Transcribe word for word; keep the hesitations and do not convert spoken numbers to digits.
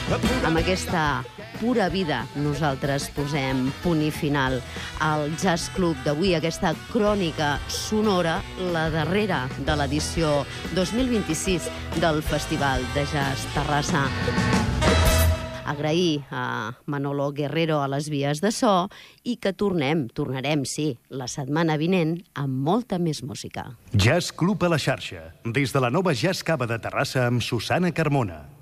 Amb aquesta pura vida nosaltres posem punt i final al Jazz Club d'avui, aquesta crònica sonora, la darrera de l'edició dos mil vint-i-sis del Festival de Jazz Terrassa. Agrair a Manolo Guerrero a les vies de so i que tornem, tornarem, sí, la setmana vinent amb molta més música. Jazz Club a la xarxa, des de la nova Jazz Cava de Terrassa amb Susana Carmona.